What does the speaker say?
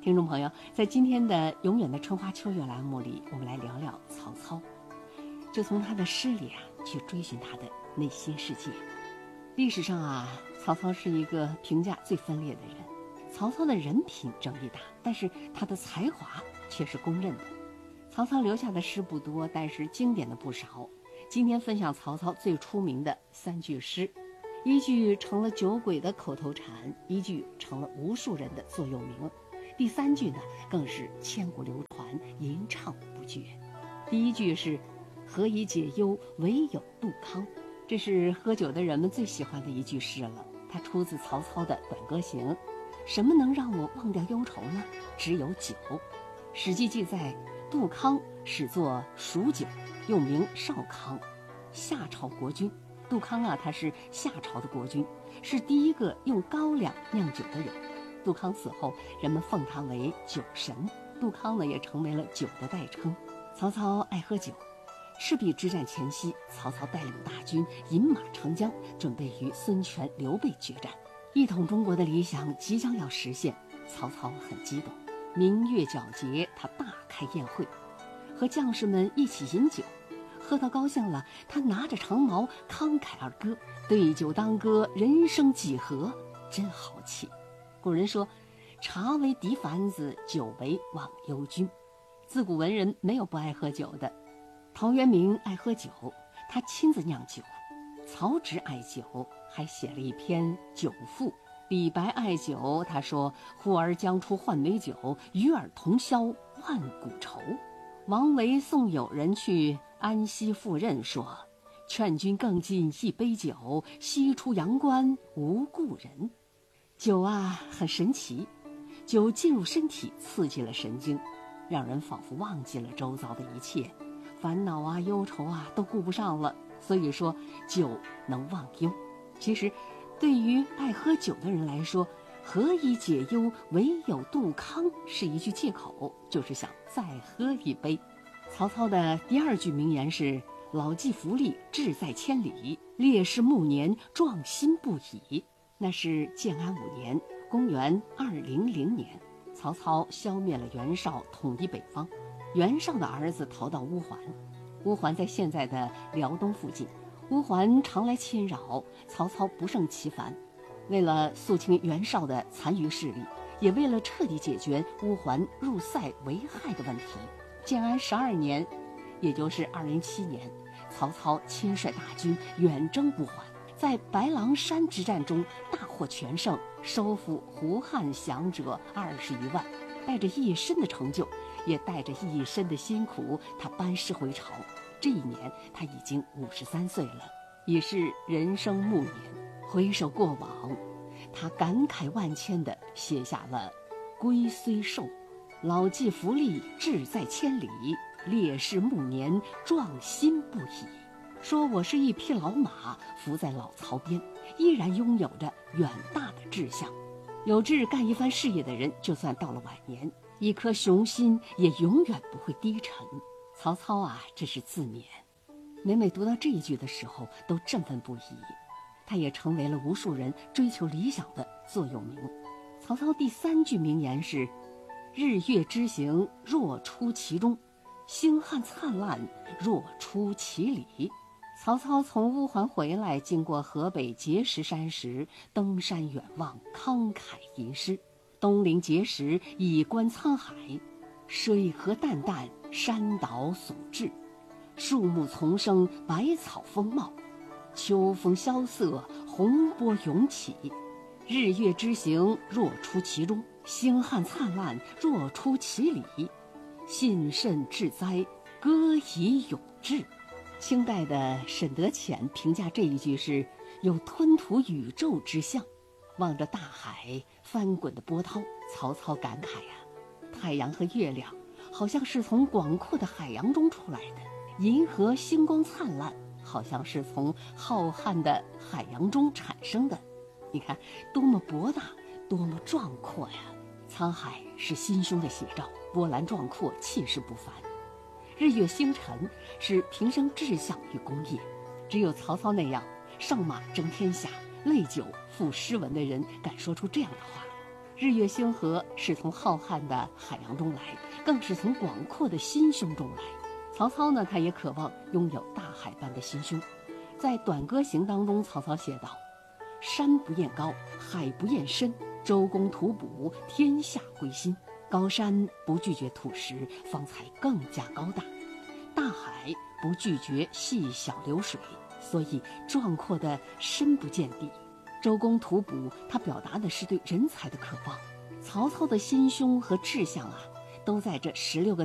听众朋友，在今天的永远的春花秋月栏目里，我们来聊聊曹操，就从他的诗里去追寻他的内心世界。历史上曹操是一个评价最分裂的人。曹操的人品争议大，但是他的才华却是公认的。曹操留下的诗不多，但是经典的不少。今天分享曹操最出名的3句诗，一句成了酒鬼的口头禅，一句成了无数人的座右铭，第3句呢更是千古流传，吟唱不绝。第一句是何以解忧，唯有杜康，这是喝酒的人们最喜欢的一句诗了。它出自曹操的《短歌行》，什么能让我忘掉忧愁呢？只有酒。史记记载，杜康始作蜀酒，又名少康，夏朝国君。杜康他是夏朝的国君，是第一个用高粱酿酒的人。杜康死后，人们奉他为酒神，杜康也成为了酒的代称。曹操爱喝酒，赤壁之战前夕，曹操带领大军饮马长江，准备与孙权、刘备决战。一统中国的理想即将要实现，曹操很激动。明月皎洁，他大开宴会，和将士们一起饮酒。喝到高兴了，他拿着长矛慷慨而歌，对酒当歌，人生几何，真豪气。古人说，茶为笛凡子，酒为忘忧君。自古文人没有不爱喝酒的。陶渊明爱喝酒，他亲自酿酒。曹植爱酒，还写了一篇《酒赋》。李白爱酒，他说：“呼儿将出换美酒，与尔同销万古愁。”王维送友人去，安西赴任说：“劝君更尽一杯酒，西出阳关无故人。”酒很神奇，酒进入身体，刺激了神经，让人仿佛忘记了周遭的一切，烦恼忧愁都顾不上了。所以说，酒能忘忧。其实对于爱喝酒的人来说，何以解忧，唯有杜康是一句借口，就是想再喝一杯。曹操的第2句名言是：老骥伏枥，志在千里，烈士暮年，壮心不已。那是建安5年，公元200年，曹操消灭了袁绍，统一北方。袁绍的儿子逃到乌桓，乌桓在现在的辽东附近。乌桓常来侵扰，曹操不胜其烦。为了肃清袁绍的残余势力，也为了彻底解决乌桓入塞为害的问题，建安12年，也就是207年，曹操亲率大军远征乌桓，在白狼山之战中大获全胜，收复胡汉降者20余万。带着一身的成就，也带着一身的辛苦，他班师回朝。这一年他已经53岁了，已是人生暮年。回首过往，他感慨万千地写下了归虽寿，老骥伏枥，志在千里，烈士暮年，壮心不已。说我是一匹老马，伏在老槽边，依然拥有着远大的志向。有志干一番事业的人，就算到了晚年，一颗雄心也永远不会低沉。曹操这是自勉。每每读到这一句的时候，都振奋不已。他也成为了无数人追求理想的座右铭。曹操第3句名言是：日月之行，若出其中，星汉灿烂，若出其里。曹操从乌桓回来，经过河北碣石山时，登山远望，慷慨吟诗。东临碣石，以观沧海，水河淡淡，山岛竦峙，树木丛生，百草丰茂，秋风萧瑟，洪波涌起。日月之行，若出其中，星汉灿烂，若出其里。信甚至哉，歌以咏志。清代的沈德潜评价这一句是有吞吐宇宙之象。望着大海翻滚的波涛，曹操感慨太阳和月亮好像是从广阔的海洋中出来的，银河星光灿烂，好像是从浩瀚的海洋中产生的。你看多么博大，多么壮阔呀！沧海是心胸的写照，波澜壮阔，气势不凡。日月星辰是平生志向与功业。只有曹操那样上马争天下，泪酒赋诗文的人敢说出这样的话： 日月星河是从浩瀚的海洋中来，更是从广阔的心胸中来。曹操呢，他也渴望拥有大海般的心胸。在《短歌行》当中，曹操写道：山不厌高，海不厌深，周公吐哺，天下归心。高山不拒绝土石，方才更加高大；大海不拒绝细小流水，所以壮阔的深不见底。周公吐哺，他表达的是对人才的渴望。曹操的心胸和志向啊，都在这16个